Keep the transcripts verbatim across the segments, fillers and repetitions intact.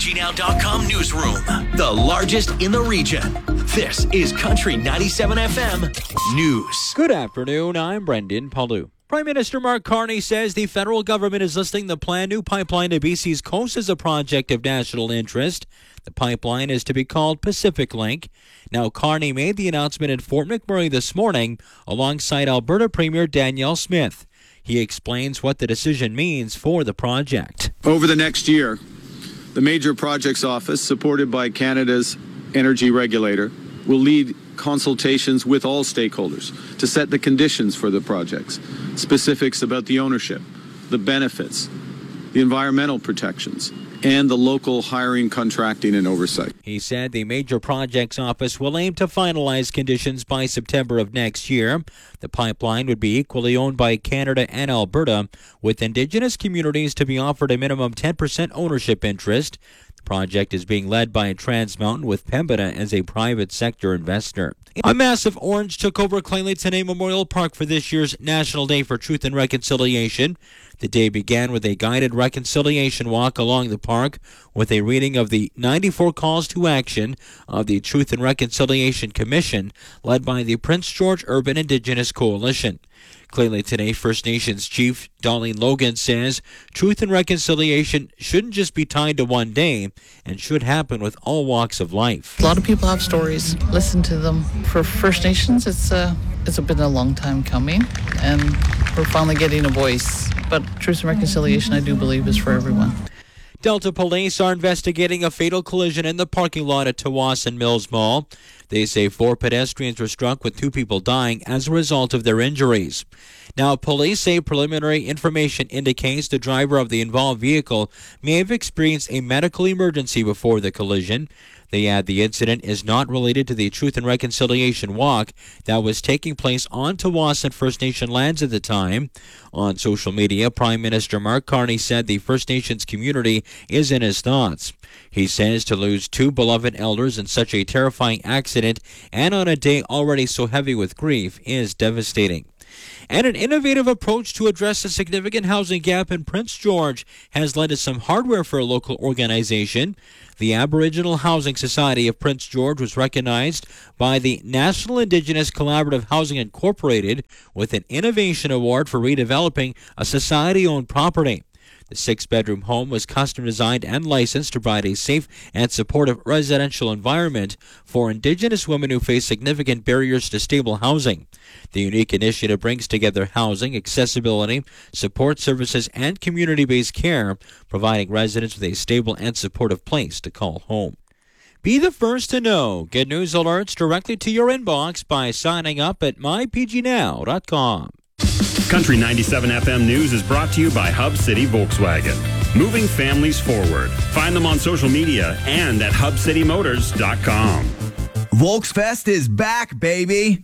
G Now dot com newsroom, the largest in the region. This is Country ninety-seven F M News. Good afternoon, I'm Brendan Palu. Prime Minister Mark Carney says the federal government is listing the planned new pipeline to B C's coast as a project of national interest. The pipeline is to be called Pacific Link. Now, Carney made the announcement in Fort McMurray this morning alongside Alberta Premier Danielle Smith. He explains what the decision means for the project. Over the next year, the Major Projects Office, supported by Canada's energy regulator, will lead consultations with all stakeholders to set the conditions for the projects, specifics about the ownership, the benefits, the environmental protections, and the local hiring, contracting, and oversight. He said the Major Projects Office will aim to finalize conditions by September of next year. The pipeline would be equally owned by Canada and Alberta, with Indigenous communities to be offered a minimum ten percent ownership interest. The project is being led by Trans Mountain, with Pembina as a private sector investor. A massive orange took over Clay-Tenay Memorial Park for this year's National Day for Truth and Reconciliation. The day began with a guided reconciliation walk along the park with a reading of the ninety-four calls to action of the Truth and Reconciliation Commission, led by the Prince George Urban Indigenous Coalition. Clay-Tenay First Nations Chief Dolly Logan says truth and reconciliation shouldn't just be tied to one day and should happen with all walks of life. A lot of people have stories. Listen to them. For First Nations, it's uh, it's been a long time coming, and we're finally getting a voice. But truth and reconciliation, I do believe, is for everyone. Delta police are investigating a fatal collision in the parking lot at Tsawwassen Mills Mall. They say four pedestrians were struck, with two people dying as a result of their injuries. Now, police say preliminary information indicates the driver of the involved vehicle may have experienced a medical emergency before the collision. They add the incident is not related to the Truth and Reconciliation Walk that was taking place on Tsawwassen First Nation lands at the time. On social media, Prime Minister Mark Carney said the First Nations community is in his thoughts. He says to lose two beloved elders in such a terrifying accident and on a day already so heavy with grief is devastating. And an innovative approach to address a significant housing gap in Prince George has led to some hardware for a local organization. The Aboriginal Housing Society of Prince George was recognized by the National Indigenous Collaborative Housing Incorporated with an Innovation Award for redeveloping a society-owned property. The six-bedroom home was custom-designed and licensed to provide a safe and supportive residential environment for Indigenous women who face significant barriers to stable housing. The unique initiative brings together housing, accessibility, support services, and community-based care, providing residents with a stable and supportive place to call home. Be the first to know. Get news alerts directly to your inbox by signing up at my p g now dot com. Country ninety-seven F M News is brought to you by Hub City Volkswagen. Moving families forward. Find them on social media and at hub city motors dot com. Volksfest is back, baby.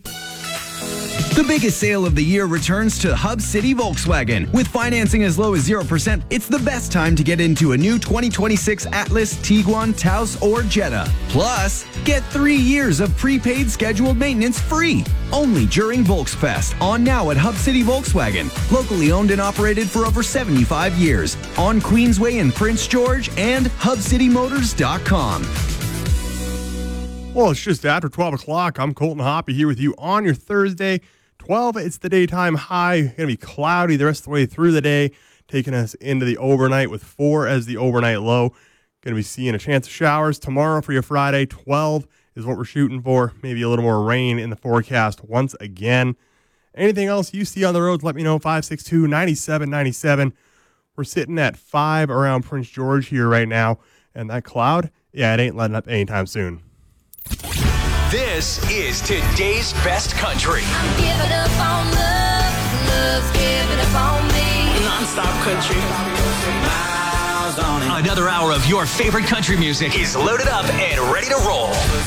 The biggest sale of the year returns to Hub City Volkswagen. With financing as low as zero percent, it's the best time to get into a new twenty twenty-six Atlas, Tiguan, Taos, or Jetta. Plus, get three years of prepaid scheduled maintenance free. Only during Volksfest. On now at Hub City Volkswagen. Locally owned and operated for over seventy-five years. On Queensway in Prince George and hub city motors dot com. Well, it's just after twelve o'clock. I'm Colton Hoppy here with you on your Thursday. twelve, it's the daytime high. Going to be cloudy the rest of the way through the day, taking us into the overnight with four as the overnight low. Going to be seeing a chance of showers tomorrow for your Friday. twelve is what we're shooting for. Maybe a little more rain in the forecast once again. Anything else you see on the roads, let me know. five six two, nine seven nine seven. We're sitting at five around Prince George here right now. And that cloud, yeah, it ain't letting up anytime soon. This is today's best country. I'm giving up on love, love's giving up on me. Non-stop country. Miles on it. Another hour of your favorite country music is loaded up and ready to roll.